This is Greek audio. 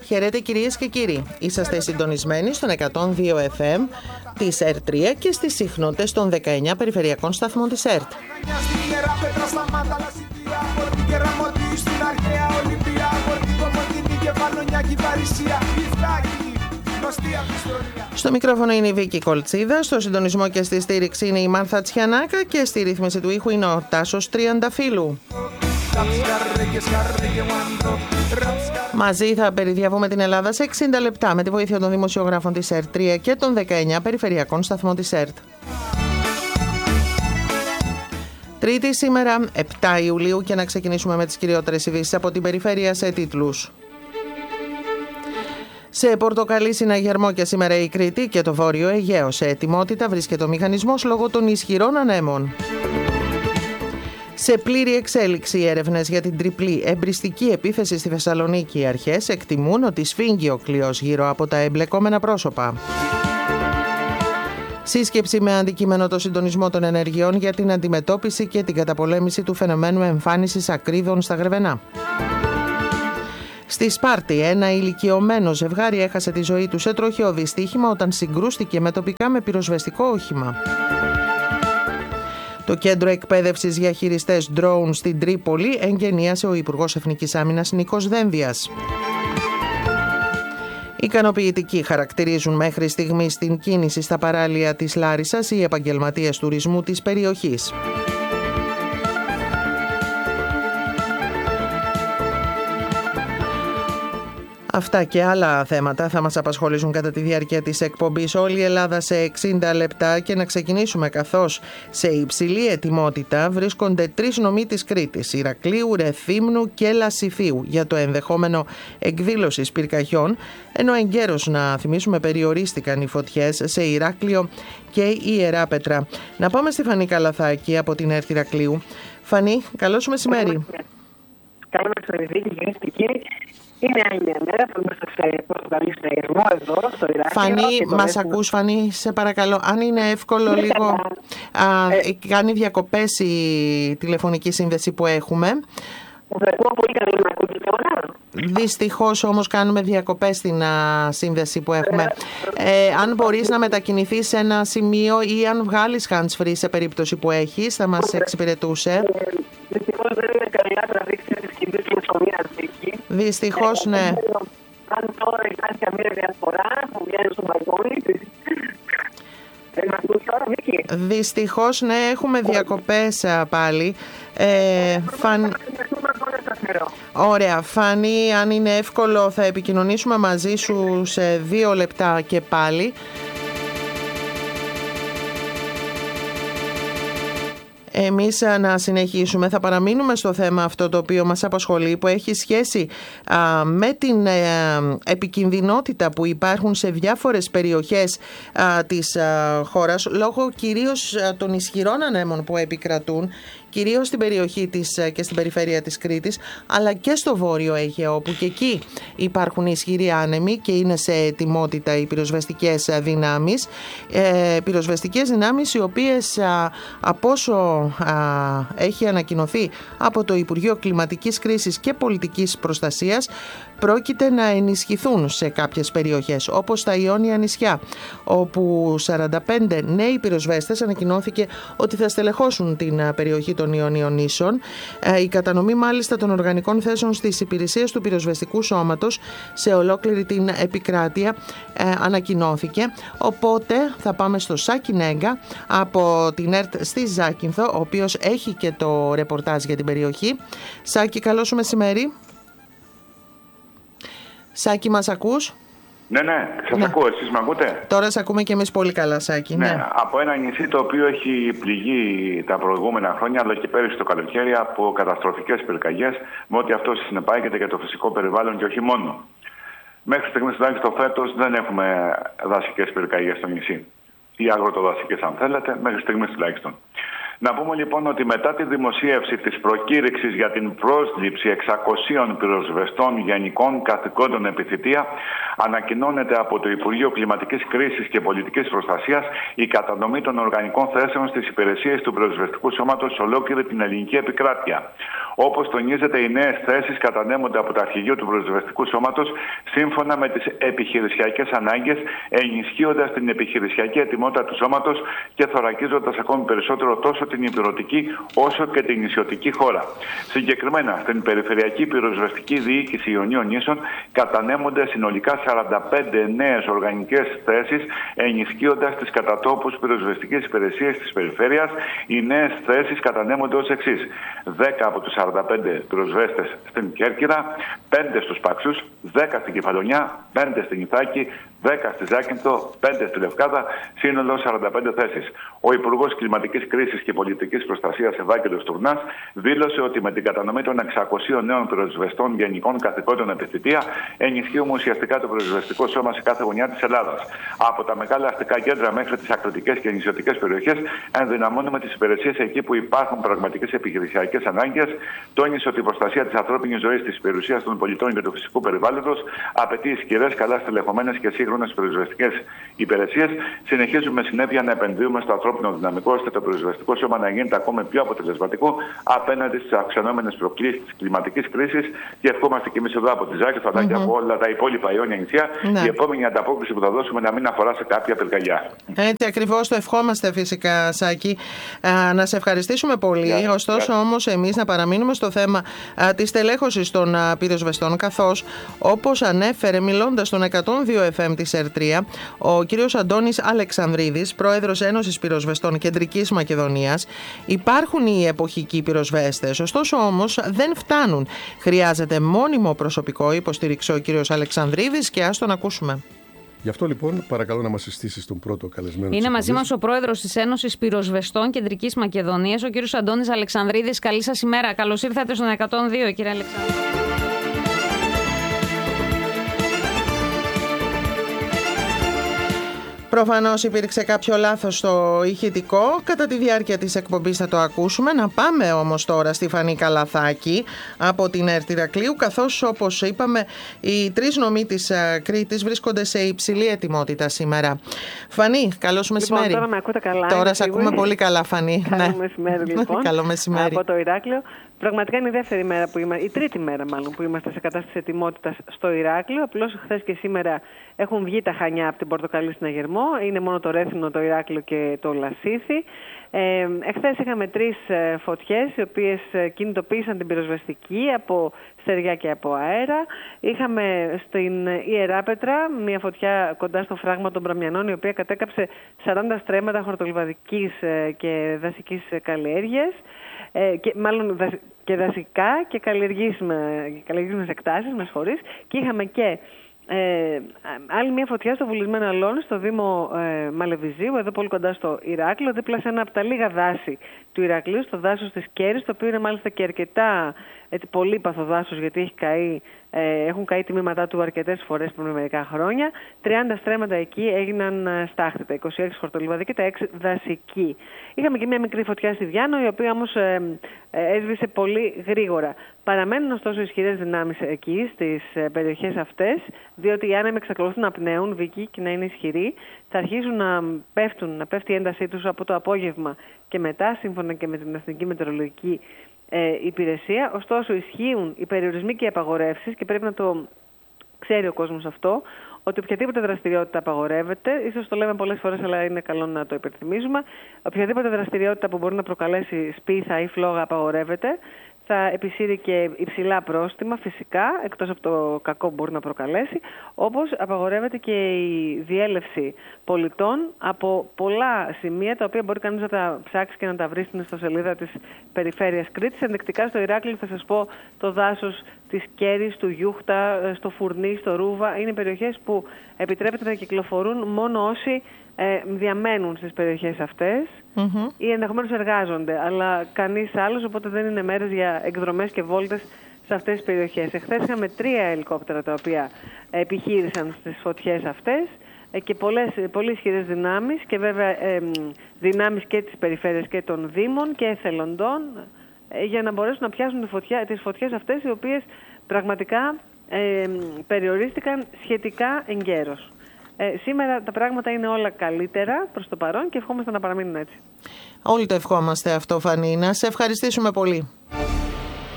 Χαίρετε κυρίες και κύριοι. Είσαστε συντονισμένοι στον 102 FM της ΕΡΤ3 και στις συχνότητες των 19 περιφερειακών σταθμών της ΕΡΤ. Στο μικρόφωνο είναι η Βίκη Κολτσίδα, στο συντονισμό και στη στήριξη είναι η Μάρθα Τσιανάκα και στη ρύθμιση του ήχου είναι ο Τάσος Τριανταφύλου. Μαζί θα περιδιαβούμε την Ελλάδα σε 60 λεπτά με τη βοήθεια των δημοσιογράφων της ΕΡΤ3 και των 19 περιφερειακών σταθμών της ΕΡΤ. Τρίτη σήμερα, 7 Ιουλίου, και να ξεκινήσουμε με τις κυριότερες ειδήσεις από την περιφέρεια σε τίτλους. Σε πορτοκαλί συναγερμό και σήμερα η Κρήτη και το Βόρειο Αιγαίο. Σε ετοιμότητα βρίσκεται ο μηχανισμός λόγω των ισχυρών ανέμων. Σε πλήρη εξέλιξη οι έρευνες για την τριπλή εμπριστική επίθεση στη Θεσσαλονίκη. Οι αρχές εκτιμούν ότι σφίγγει ο κλειός γύρω από τα εμπλεκόμενα πρόσωπα. Σύσκεψη με αντικείμενο το συντονισμό των ενεργειών για την αντιμετώπιση και την καταπολέμηση του φαινομένου εμφάνισης ακρίδων στα Γρεβενά. Στη Σπάρτη, ένα ηλικιωμένο ζευγάρι έχασε τη ζωή του σε τροχαίο δυστύχημα όταν συγκρούστηκε με τοπικά με πυροσβεστικό όχημα. Το Κέντρο Εκπαίδευσης για Χειριστές Drone στην Τρίπολη εγγενίασε ο Υπουργός Εθνικής Άμυνας Νίκος Δένδιας. Ικανοποιητική χαρακτηρίζουν μέχρι στιγμής την κίνηση στα παράλια της Λάρισσας οι επαγγελματίες τουρισμού της περιοχής. Αυτά και άλλα θέματα θα μας απασχολήσουν κατά τη διάρκεια της εκπομπής. Όλη η Ελλάδα σε 60 λεπτά και να ξεκινήσουμε, καθώς σε υψηλή ετοιμότητα βρίσκονται τρεις νομοί της Κρήτης, Ηρακλείου, Ρεθύμνου και Λασιθίου, για το ενδεχόμενο εκδήλωσης πυρκαγιών, ενώ εγκαίρως να θυμίσουμε περιορίστηκαν οι φωτιές σε Ηράκλειο και Ιεράπετρα. Να πάμε στη Φανή Καλαθάκη από την ΕΡΤ Ηρακλείου. Φανή, καλώς μεσημέρι. Καλό μεσημέρι, κυρίες και κύριοι. Είναι άλλη μια μέρα που είμαστε σε πορτοκαλί συναγερμό εδώ στο Ηράκλειο. Φανή, μας ακούς, Φανή, σε παρακαλώ. Αν είναι εύκολο λίγο, κάνει διακοπές η τηλεφωνική σύνδεση που έχουμε. Πολύ καλή να ακούτε τώρα. Δυστυχώς όμως κάνουμε διακοπές στην σύνδεση που έχουμε. Αν μπορείς να μετακινηθείς σε ένα σημείο ή αν βγάλεις hands-free σε περίπτωση που έχεις, θα μας εξυπηρετούσε. Δυστυχώς δεν είναι καλά τραβήξια της κοινής λησομίας εκεί. Δυστυχώς, ναι. Αν τώρα υπάρχει καμία διαφορά που βγαίνει στο μπαλκόνι της. Δεν ακούς τώρα, Βίκη? Δυστυχώς, ναι, έχουμε διακοπές πάλι. Ωραία, Φάνη, αν είναι εύκολο θα επικοινωνήσουμε μαζί σου σε 2 λεπτά και πάλι. Εμείς να συνεχίσουμε, θα παραμείνουμε στο θέμα αυτό το οποίο μας απασχολεί, που έχει σχέση με την επικινδυνότητα που υπάρχουν σε διάφορες περιοχές της χώρας, λόγω κυρίως των ισχυρών ανέμων που επικρατούν, κυρίως στην περιοχή και στην περιφέρεια της Κρήτης, αλλά και στο Βόρειο Αιγαίο, όπου και εκεί υπάρχουν ισχυροί άνεμοι και είναι σε ετοιμότητα οι πυροσβεστικές δυνάμεις. Πυροσβεστικές δυνάμεις οι οποίες, από όσο έχει ανακοινωθεί από το Υπουργείο Κλιματικής Κρίσης και Πολιτικής Προστασίας, πρόκειται να ενισχυθούν σε κάποιες περιοχές, όπως τα Ιόνια νησιά, όπου 45 νέοι πυροσβέστες ανακοινώθηκε ότι θα στελεχώσουν την περιοχή των Ιωνίων νήσων. Η κατανομή μάλιστα των οργανικών θέσεων στις υπηρεσίες του πυροσβεστικού σώματος σε ολόκληρη την επικράτεια ανακοινώθηκε. Οπότε θα πάμε στο Σάκη Νέγκα από την ΕΡΤ στη Ζάκυνθο, ο οποίος έχει και το ρεπορτάζ για την περιοχή. Σάκη, καλό σου μεσημέρι. Σάκη, μας ακούς? Ναι, σας ακούω. Εσείς με ακούτε? Τώρα σε ακούμε και εμείς πολύ καλά, Σάκη. Ναι, από ένα νησί το οποίο έχει πληγεί τα προηγούμενα χρόνια, αλλά και πέρυσι το καλοκαίρι, από καταστροφικές πυρκαγιές, με ό,τι αυτό συνεπάγεται για το φυσικό περιβάλλον και όχι μόνο. Μέχρι στιγμής, τουλάχιστον φέτος, δεν έχουμε δασικές πυρκαγιές στο νησί. Ή αγροτοδασικές, αν θέλετε, μέχρι στιγμής τουλάχιστον. Να πούμε λοιπόν ότι μετά τη δημοσίευση της προκήρυξης για την πρόσληψη 600 πυροσβεστών γενικών καθηκόντων επιθετεία, ανακοινώνεται από το Υπουργείο Κλιματικής Κρίσης και Πολιτικής Προστασίας η κατανομή των οργανικών θέσεων στις υπηρεσίες του πυροσβεστικού σώματος σε ολόκληρη την ελληνική επικράτεια. Όπως τονίζεται, οι νέες θέσεις κατανέμονται από το Αρχηγείο του Πυροσβεστικού Σώματος σύμφωνα με τις επιχειρησιακές ανάγκες, ενισχύοντας την επιχειρησιακή ετοιμότητα του σώματος και θωρακίζοντας ακόμη περισσότερο τόσο την υπηρετική όσο και την νησιωτική χώρα. Συγκεκριμένα, στην Περιφερειακή Πυροσβεστική Διοίκηση Ιωνίων Νήσων κατανέμονται συνολικά 45 νέες οργανικές θέσεις, ενισχύοντας τις κατατόπους πυροσβεστικές υπηρεσίες της περιφέρειας. Οι νέες θέσεις κατανέμονται ως εξής: 10 από τους 45 πυροσβέστες στην Κέρκυρα, 5 στους Παξούς, 10 στην Κεφαλονιά, 5 στην Ιθάκη, 10 στη Ζάκυνθο, 5 στη Λευκάδα, σύνολο 45 θέσεις. Ο Υπουργός Κλιματικής Κρίσης και Πολιτικής Προστασίας, Ευάγγελος Τουρνάς, δήλωσε ότι με την κατανομή των 600 νέων πυροσβεστών γενικών καθηκόντων επιθετεία, ενισχύουμε ουσιαστικά το πυροσβεστικό σώμα σε κάθε γωνιά της Ελλάδας. Από τα μεγάλα αστικά κέντρα μέχρι τις ακριτικές και νησιωτικές περιοχές, ενδυναμώνουμε τις υπηρεσίες εκεί που υπάρχουν πραγματικές επιχειρησιακές ανάγκες. Τόνισε ότι η προστασία της ανθρώπινης ζωής, της περιουσίας των πολιτών και του φυσικού περιβάλλοντος απαιτεί ισχυρές, καλά στελεχωμένες και σύγχρονες πυροσβεστικές υπηρεσίες. Συνεχίζουμε με συνέπεια να επενδύουμε στο ανθρώπινο δυναμικό, ώστε το πυροσβεστικό σώμα να γίνεται ακόμη πιο αποτελεσματικό απέναντι στις αυξανόμενες προκλήσεις της κλιματικής κρίσης. Και ευχόμαστε και εμείς εδώ από τη Ζάκυνθο, αλλά και από όλα τα υπόλοιπα Ιόνια νησιά, η επόμενη ανταπόκριση που θα δώσουμε να μην αφορά σε κάποια πυρκαγιά. Έτσι ακριβώς το ευχόμαστε φυσικά, Σάκη. Να σε ευχαριστήσουμε πολύ. Ωστόσο, όμως, εμείς να παραμείνουμε στο θέμα της τελέχωσης των πυροσβεστών, καθώς, όπως ανέφερε μιλώντας στον 102 FM της ΕΡΤΡΙΑ, ο κύριος Αντώνης Αλεξανδρίδης, πρόεδρος Ένωσης Πυροσβεστών Κεντρικής Μακεδονίας, υπάρχουν οι εποχικοί πυροσβέστες. Ωστόσο, όμως, δεν φτάνουν. Χρειάζεται μόνιμο προσωπικό, υποστήριξε ο κύριος Αλεξανδρίδης, και ας τον ακούσουμε. Γι' αυτό λοιπόν παρακαλώ να μας συστήσεις τον πρώτο καλεσμένο. Είναι μαζί μας ο πρόεδρος της Ένωσης Πυροσβεστών Κεντρικής Μακεδονίας, ο κύριος Αντώνης Αλεξανδρίδης. Καλή σας ημέρα. Καλώς ήρθατε στον 102, κύριε Αλεξανδρίδη. Προφανώς υπήρξε κάποιο λάθος στο ηχητικό. Κατά τη διάρκεια της εκπομπής θα το ακούσουμε. Να πάμε όμως τώρα στη Φανή Καλαθάκη από την ΕΡΤ Ηρακλείου, καθώς, όπως είπαμε, οι τρεις νομοί της Κρήτης βρίσκονται σε υψηλή ετοιμότητα σήμερα. Φανή, καλώς μεσημέρι. Τώρα με ακούτε καλά. Τώρα σε ακούμε πολύ καλά, Φανή. Καλό μεσημέρι, λοιπόν. Καλό μεσημέρι. Από το Ηράκλειο. Πραγματικά είναι η δεύτερη μέρα που είμαστε, η τρίτη μέρα μάλλον, που είμαστε σε κατάσταση ετοιμότητας στο Ηράκλειο. Απλώς χθες και σήμερα έχουν βγει τα Χανιά από την Πορτοκαλί στην Αγερμό. Είναι μόνο το Ρέθινο, το Ηράκλειο και το Λασίθι. Εχθές είχαμε 3 φωτιές, οι οποίες κινητοποίησαν την πυροσβεστική από στεριά και από αέρα. Είχαμε στην Ιεράπετρα μια φωτιά κοντά στο φράγμα των Μπραμιανών, η οποία κατέκαψε 40 στρέμματα χορτολιβαδικής και δασικής καλλιέργειας. Και δασικά και καλλιεργήσιμες εκτάσεις, με συγχωρείς. Και είχαμε και άλλη μια φωτιά στο βουλισμένο Αλόνι, στο Δήμο Μαλεβιζίου, εδώ πολύ κοντά στο Ηράκλειο, δίπλα σε ένα από τα λίγα δάση του Ηρακλείου, στο δάσος της Κέρης, το οποίο είναι μάλιστα και αρκετά πολύπαθο δάσος, γιατί έχουν καεί τμήματά του αρκετές φορές πριν μερικά χρόνια. 30 στρέμματα εκεί έγιναν στάχτη, τα 26 χορτολιβαδική και τα 6 δασική. Είχαμε και μια μικρή φωτιά στη Διάνο, η οποία όμως έσβησε πολύ γρήγορα. Παραμένουν ωστόσο ισχυρές δυνάμεις εκεί, στις περιοχές αυτές, διότι οι άνεμοι εξακολουθούν να πνέουν, βικοί και να είναι ισχυροί. Θα αρχίσουν να πέφτει η έντασή τους από το απόγευμα και μετά, σύμφωνα και με την Εθνική Μετεωρολογική Υπηρεσία. Ωστόσο, ισχύουν οι περιορισμοί και οι απαγορεύσεις, και πρέπει να το ξέρει ο κόσμος αυτό, ότι οποιαδήποτε δραστηριότητα απαγορεύεται, ίσως το λέμε πολλές φορές, αλλά είναι καλό να το υπενθυμίζουμε, οποιαδήποτε δραστηριότητα που μπορεί να προκαλέσει σπίθα ή φλόγα απαγορεύεται. Θα επισύρει και υψηλά πρόστιμα, φυσικά, εκτός από το κακό που μπορεί να προκαλέσει, όπως απαγορεύεται και η διέλευση πολιτών από πολλά σημεία, τα οποία μπορεί κανείς να τα ψάξει και να τα βρει στην ιστοσελίδα της Περιφέρειας Κρήτης. Ενδεικτικά στο Ηράκλειο θα σας πω το δάσος της Κέρης, του Γιούχτα, στο Φουρνί, στο Ρούβα. Είναι περιοχές που επιτρέπεται να κυκλοφορούν μόνο όσοι διαμένουν στις περιοχές αυτές ή ενδεχομένως εργάζονται, αλλά κανείς άλλος, οπότε δεν είναι μέρες για εκδρομές και βόλτες σε αυτές τις περιοχές. Εχθές είχαμε 3 ελικόπτερα τα οποία επιχείρησαν στις φωτιές αυτές. και πολύ ισχυρές δυνάμεις και βέβαια δυνάμεις και της περιφέρειας και των δήμων και εθελοντών για να μπορέσουν να πιάσουν τις φωτιές αυτές, οι οποίες πραγματικά περιορίστηκαν σχετικά εγκαίρως. Σήμερα τα πράγματα είναι όλα καλύτερα προς το παρόν και ευχόμαστε να παραμείνουν έτσι. Όλοι το ευχόμαστε αυτό, Φανή. Να σε ευχαριστήσουμε πολύ.